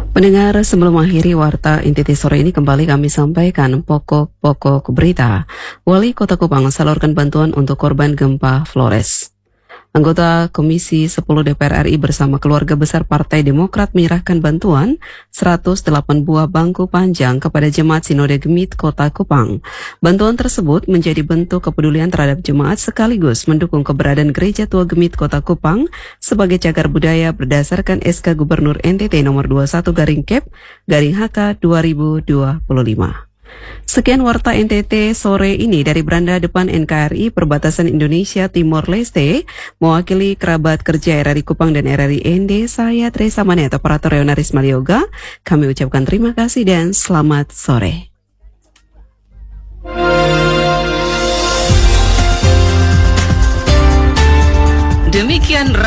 Pendengar, sebelum mengakhiri Warta NTT sore ini kembali kami sampaikan pokok-pokok berita. Wali Kota Kupang salurkan bantuan untuk korban gempa Flores. Anggota Komisi 10 DPR RI bersama keluarga besar Partai Demokrat menyerahkan bantuan 108 buah bangku panjang kepada Jemaat Sinode Gemit Kota Kupang. Bantuan tersebut menjadi bentuk kepedulian terhadap jemaat sekaligus mendukung keberadaan Gereja Tua Gemit Kota Kupang sebagai cagar budaya berdasarkan SK Gubernur NTT nomor 21/Kep/HK 2025. Sekian Warta NTT sore ini dari beranda depan NKRI perbatasan Indonesia Timor Leste, mewakili kerabat kerja RRI Kupang dan RRI ND, saya Teresa Maneta, operator Leonaris Malioga. Kami ucapkan terima kasih dan selamat sore. Demikian